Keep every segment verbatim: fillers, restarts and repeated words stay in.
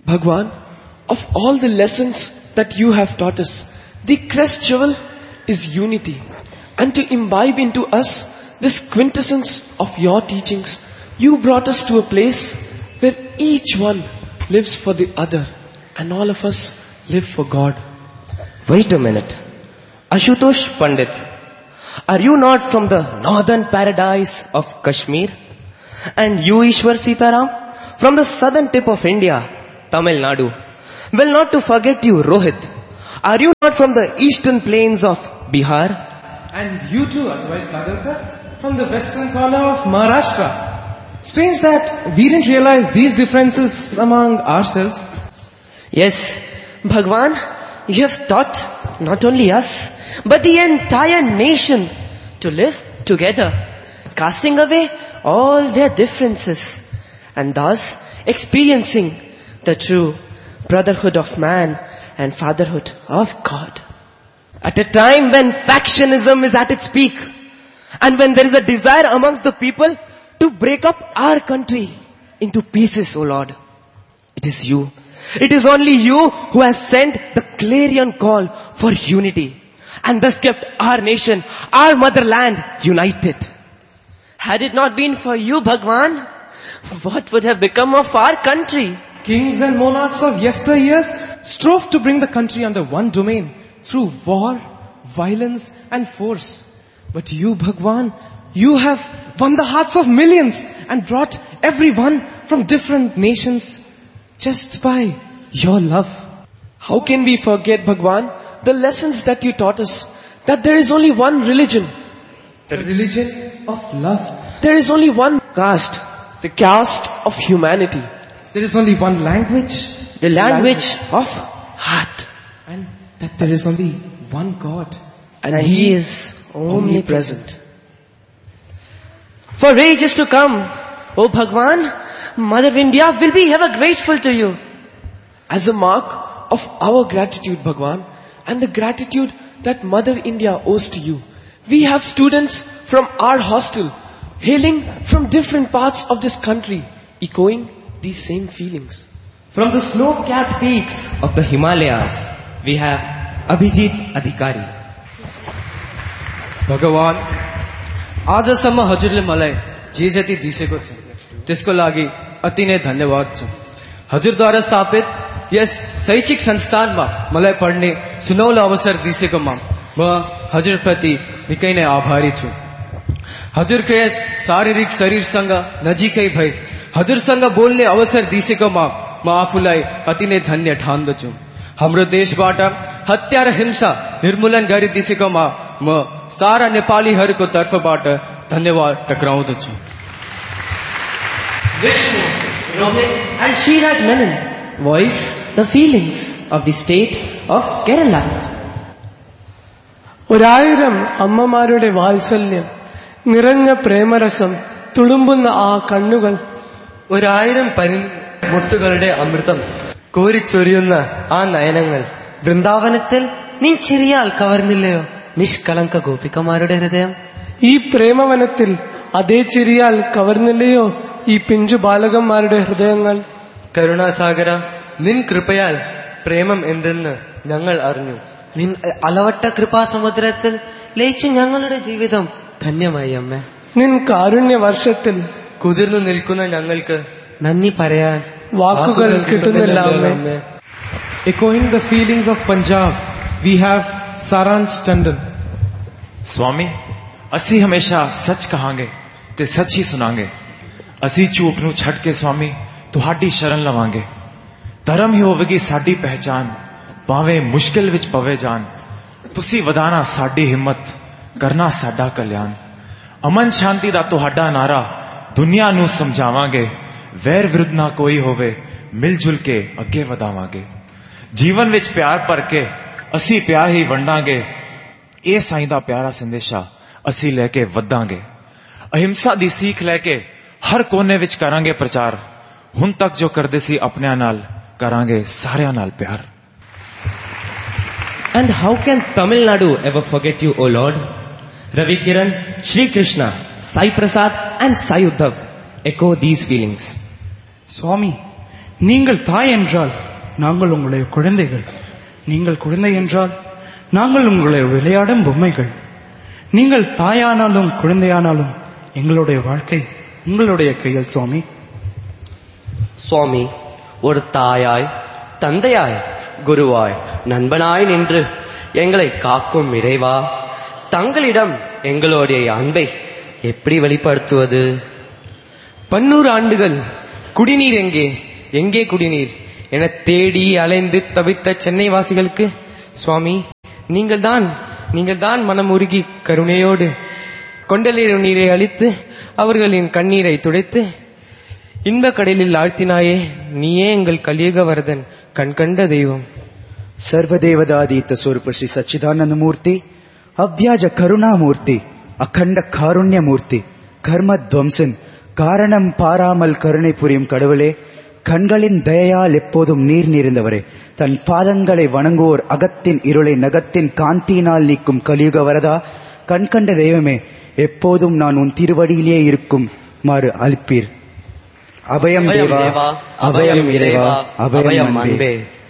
Bhagwan, of all the lessons that you have taught us, the crest jewel is unity. And to imbibe into us this quintessence of your teachings, you brought us to a place where each one lives for the other and all of us live for God. Wait a minute. Ashutosh Pandit, are you not from the northern paradise of Kashmir? And you, Ishwar Sitaram, from the southern tip of India, Tamil Nadu? Well, not to forget you, Rohit. Are you not from the eastern plains of Bihar? And you too, Advait Kagalkar, from the western corner of Maharashtra. Strange that we didn't realize these differences among ourselves. Yes, Bhagwan, you have taught not only us, but the entire nation to live together, casting away all their differences, and thus experiencing the true brotherhood of man and fatherhood of God. At a time when factionism is at its peak, and when there is a desire amongst the people to break up our country into pieces, O Lord, it is you. It is only you who has sent the clarion call for unity, and thus kept our nation, our motherland, united. Had it not been for you, Bhagwan, what would have become of our country? Kings and monarchs of yesteryears strove to bring the country under one domain through war, violence and force. But you, Bhagwan, you have won the hearts of millions and brought everyone from different nations just by your love. How can we forget, Bhagwan, the lessons that you taught us, that there is only one religion, the religion of love. There is only one caste, the caste of humanity. There is only one language, the language, language of heart. And that there is only one God. And, and He is omnipresent. For ages to come, O Bhagwan, Mother India will be ever grateful to you. As a mark of our gratitude, Bhagwan, and the gratitude that Mother India owes to you, we have students from our hostel, hailing from different parts of this country, echoing these same feelings. From the snow-capped peaks of the Himalayas, we have Abhijit Adhikari. भगवान, आजसम्म हजुरले मलाई जे जति दिसेको छ त्यसको लागि अति नै धन्यवाद छ। हजुरद्वारा स्थापित यस शैक्षिक संस्थानमा मलाई पढ्ने सुनौलो अवसर दिसेकोमा म हजुरप्रति निकै नै आभारी छु। हजुरको यस शारीरिक शरीरसँग नजिकै भई हजुरसँग बोल्ने अवसर दिसेकोमा म आफूलाई अति नै धन्य ठान्दछु। हाम्रो देशबाट हत्या र हिंसा निर्मूलन गरिदिसेकोमा म सारा नेपालीहरूको तर्फबाट धन्यवाद टक्राउँदछु। Vishnu, Rohit and Sriraj Menon voice the feelings of the state of Kerala. ഒരായിരം അമ്മമാരുടെ വാത്സല്യം നിറഞ്ഞ പ്രേമരസം തുളുമ്പുന്ന ആ കണ്ണുകൾ, ഒരായിരം പനിമുട്ടുകളുടെ അമൃതം കോരിച്ചൊരിയുന്ന ആ നയനങ്ങൾ, വൃന്ദാവനത്തിൽ നീ ചിരിയാൽ കവർന്നില്ലയോ നിഷ്കളങ്ക ഗോപികമാരുടെ ഹൃദയം? ഈ പ്രേമവനത്തിൽ അതേ ചിരിയാൽ കവർന്നില്ലയോ ഈ പിഞ്ചു ബാലകന്മാരുടെ ഹൃദയങ്ങൾ? കരുണാസാഗര, നിൻ കൃപയാൽ പ്രേമം എന്തെന്ന് ഞങ്ങൾ അറിഞ്ഞു. നിൻ അളവട്ട കൃപാസമുദ്രത്തിൽ ലയിച്ചു ഞങ്ങളുടെ ജീവിതം ധന്യമായി അമ്മേ. നിൻ കാരുണ്യ വർഷത്തിൽ കുതിർന്നു നിൽക്കുന്ന ഞങ്ങൾക്ക് നന്ദി പറയാൻ വാക്കുകൾ കിട്ടുന്നില്ല അമ്മേ. Echoing the feelings of Punjab, we have Saransh Tandon. स्वामी, ਅਸੀਂ ਹਮੇਸ਼ਾ ਸੱਚ ਕਹਾਂਗੇ ਤੇ ਸੱਚ ਹੀ ਸੁਣਾਂਗੇ। ਅਸੀਂ ਝੂਠ ਨੂੰ ਛੱਡ ਕੇ स्वामी ਤੁਹਾਡੀ ਸ਼ਰਨ ਲਵਾਂਗੇ। ਧਰਮ ਹੀ ਹੋਵੇਗੀ ਸਾਡੀ ਪਹਿਚਾਨ, ਭਾਵੇਂ ਮੁਸ਼ਕਿਲ ਵਿੱਚ ਪਵੇ ਜਾਨ। ਤੁਸੀਂ ਵਧਾਣਾ ਸਾਡੀ ਹਿੰਮਤ, ਕਰਨਾ ਸਾਡਾ ਕਲਿਆਣ। ਅਮਨ ਸ਼ਾਂਤੀ ਦਾ ਤੁਹਾਡਾ ਨਾਰਾ ਦੁਨੀਆ ਨੂੰ ਸਮਝਾਵਾਂਗੇ। ਵੈਰ ਵਿਰੁੱਧ ਨਾ ਕੋਈ ਹੋਵੇ, ਮਿਲ ਜੁਲ ਕੇ ਅੱਗੇ ਵਧਾਵਾਂਗੇ। ਜੀਵਨ ਵਿੱਚ ਪਿਆਰ ਭਰ ਕੇ ਅਸੀਂ ਪਿਆਰ ਹੀ ਵੰਡਾਂਗੇ। ਇਹ ਸਾਈਂ ਦਾ ਪਿਆਰਾ ਸੰਦੇਸ਼ਾ ਅਸੀਂ ਲੈ ਕੇ ਵਧਾਂਗੇ। ਅਹਿੰਸਾ ਦੀ ਸੀਖ ਲੈ ਕੇ ਹਰ ਕੋਨੇ ਵਿੱਚ ਕਰਾਂਗੇ ਪ੍ਰਚਾਰ। ਹੁਣ ਤੱਕ ਜੋ ਕਰਦੇ ਸੀ ਆਪਣਿਆਂ ਨਾਲ, ਕਰਾਂਗੇ ਸਾਰਿਆਂ ਨਾਲ ਪਿਆਰ। And how can Tamil Nadu ever forget you, O Lord? Ravi Kiran, Shri Krishna, Sai Prasad and Sai Uddhav echo these feelings. Swami, நீங்கள் தாய் என்றால் நாங்கள் உங்களுடைய குழந்தைகள், நீங்கள் குழந்தை என்றால் நாங்கள் உங்களுடைய விளையாடும் பொம்மைகள். நீங்கள் தாயானாலும் குழந்தையானாலும் எங்களுடைய வாழ்க்கை உங்களுடைய கையில் சுவாமி. சுவாமி, ஒரு தாயாய், தந்தையாய், குருவாய், நண்பனாய் நின்று எங்களை காக்கும் இறைவா, தங்களிடம் எங்களுடைய அன்பை எப்படி வெளிப்படுத்துவது? பன்னூறு ஆண்டுகள் குடிநீர் எங்கே எங்கே குடிநீர் என தேடி அலைந்து தவித்த சென்னை வாசிகளுக்கு சுவாமி, நீங்கள் தான் நீங்கள் தான் மனம் உருகி கருணையோடு கொண்டலேறு நீரை அளித்து அவர்களின் கண்ணீரை துடைத்து இன்ப கடலில் ஆழ்த்தினாயே. நீயே எங்கள் கலியுக வரதன், கண்கண்ட தெய்வம். ಸರ್ವದೇವದಾದೀತ ಸ್ವರೂಪ ಶ್ರೀ ಸಚ್ಚಿದಾನಂದ ಮೂರ್ತಿ, ಅವ್ಯಾಜ ಕರುಣಾಮೂರ್ತಿ, அகண்ட காருண்ய மூர்த்தி, கர்ம துவம்சன், காரணம் பாராமல் கருணை புரியும் கடவுளே, கண்களின் தயையால் எப்போதும் நீர் நிறைந்தவரே, தன் பாதங்களை வணங்குவோர் அகத்தின் இருளை நகத்தின் காந்தியினால் நீக்கும் கலியுக வரதா, கண்கண்ட தெய்வமே, எப்போதும் நான் உன் திருவடியிலே இருக்கும் மாறு அளிப்பீர். அபயம் தேவா, அபயம் இறைவா, அபயம் அன்பே.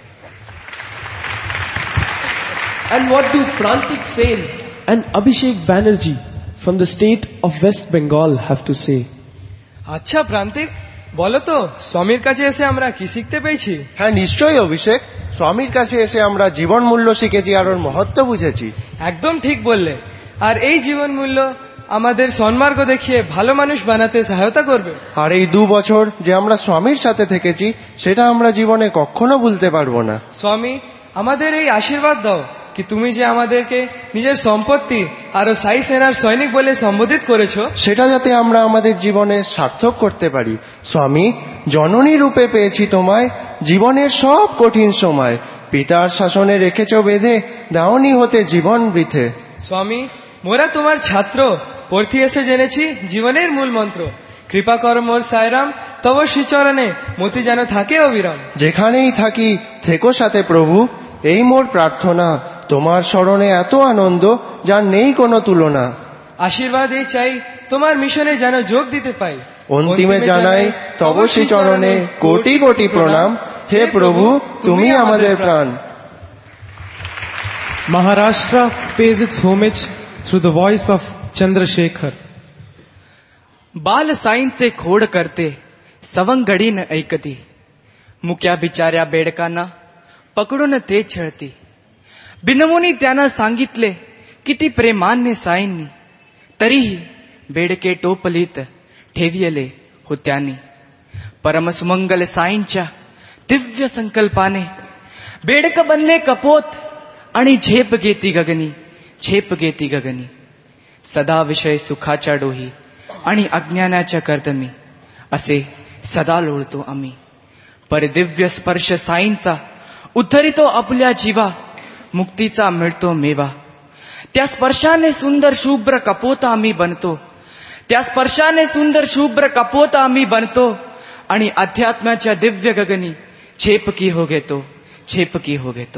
And what do Prantik Sen and Abhishek Banerjee from the state of West Bengal have to say? আচ্ছা প্রান্তিক, বলো তো স্বামীর কাছে এসে আমরা কি শিখতে পেয়েছি? হ্যাঁ নিশ্চয়ই অভিষেক, স্বামীর কাছে এসে আমরা জীবন মূল্য শিখেছি আর ওর মহত্ব বুঝেছি। একদম ঠিক বললে। আর এই জীবন মূল্য আমাদের সন্মার্গ দেখিয়ে ভালো মানুষ বানাতে সহায়তা করবে। আর এই দু বছর যে আমরা স্বামীর সাথে থেকেছি সেটা আমরা জীবনে কখনো ভুলতে পারবো না। স্বামী, আমাদের এই আশীর্বাদ দাও কি তুমি যে আমাদেরকে নিজের সম্পত্তি আর সাই সেনার সৈনিক বলে সম্বোধিত করেছো, সেটা যাতে আমরা আমাদের জীবনে সার্থক করতে পারি। স্বামী, জননী রূপে পেয়েছি তোমায় জীবনের সব কঠিন সময়, পিতার শাসনে রেখেছ বেঁধে, দাওনি হতে জীবন বৃথে। স্বামী, মোরা তোমার ছাত্র, পড়তে এসে জেনেছি জীবনের মূল মন্ত্র, কৃপা কর মোর সায়রাম, তব শ্রীচরণে মতি যেন থাকে অবিরাম। যেখানেই থাকি থেকো সাথে প্রভু, এই মোর প্রার্থনা, তোমার স্মরণে এত আনন্দ যার নেই কোনো তুলনা। আশীর্বাদ এই চাই তোমার মিশনে যেন যোগ দিতে পাই, অন্তিমে জানাই তব শ্রীচরণে কোটি কোটি প্রণাম, হে প্রভু তুমি আমাদের প্রাণ। Maharashtra pays its homage through the voice of Chandrasekhar. बाल साईन से खोड करते सवंगडी न ऐकती, मुक्या बिचाऱ्या बेडकांना पकडून ते छळती. बिनमुनी त्यांना सांगितले किती प्रेमाने साईंनी, तरीही बेडके टोपलीत ठेवियले होत्यांनी. परमसुमंगल साईंच्या दिव्य संकल्पाने बेडक बनले कपोत आणि झेप घेती गगनी, झेप घेती गगनी. सदा विषय सुखाच्या डोही आणि अज्ञानाच्या कर्दमी, असे सदा लोळतो आम्ही. पर दिव्य स्पर्श साईंचा उद्धरितो आपल्या जीवा, मुक्तीचा मिळतो मेवा. त्या स्पर्शाने सुंदर शुभ्र कपोत आम्ही बनतो, त्या स्पर्शाने सुंदर शुभ्र कपोत आम्ही बनतो आणि अध्यात्माच्या दिव्य गगनी झेपकी हो घेतो, झेपकी हो घेतो.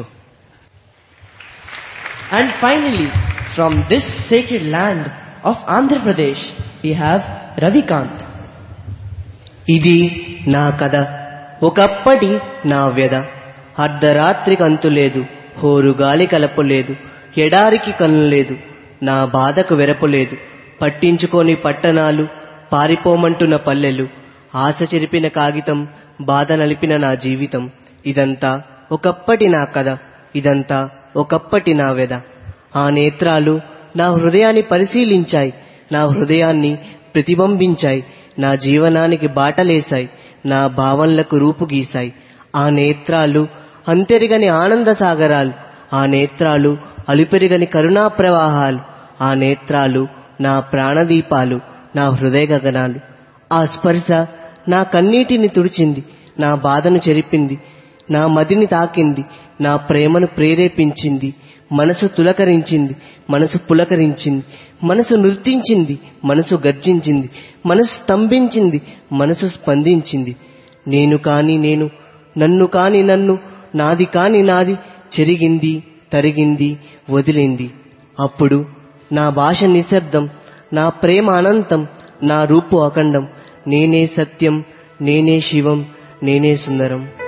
And finally, from this sacred land of Andhra Pradesh, we have Ravikant. ఇది నా కథ, ఒకప్పటి నా వ్యధ. అర్ధరాత్రికి అంతు లేదు, హోరు గాలి కలపలేదు, ఎడారికి కనులేదు, నా బాధకు వెరపలేదు. పట్టించుకోని పట్టణాలు, పారిపోమంటున్న పల్లెలు, ఆశ చెరిపిన కాగితం, బాధ నలిపిన నా జీవితం. ఇదంతా ఒకప్పటి నా కథ, ఇదంతా ఒకప్పటి నా వ్యధ. ఆ నేత్రాలు నా హృదయాన్ని పరిశీలించాయి, నా హృదయాన్ని ప్రతిబింబించాయి, నా జీవనానికి బాటలేశాయి, నా భావనలకు రూపు గీశాయి. ఆ నేత్రాలు అంతెరిగని ఆనంద సాగరాలు, ఆ నేత్రాలు అలుపెరిగని కరుణా ప్రవాహాలు, ఆ నేత్రాలు నా ప్రాణదీపాలు, నా హృదయ గగనాలు. ఆ స్పర్శ నా కన్నీటిని తుడిచింది, నా బాధను చెరిపింది, నా మదిని తాకింది, నా ప్రేమను ప్రేరేపించింది. మనసు తులకరించింది, మనసు పులకరించింది, మనసు నృత్యించింది, మనసు గర్జించింది, మనసు స్తంభించింది, మనసు స్పందించింది. నేను కాని నేను, నన్ను కాని నన్ను, నాది కాని నాది, చెరిగింది, తరిగింది, వదిలింది. అప్పుడు నా భాష నిశ్శబ్దం, నా ప్రేమ అనంతం, నా రూపు అఖండం. నేనే సత్యం, నేనే శివం, నేనే సుందరం.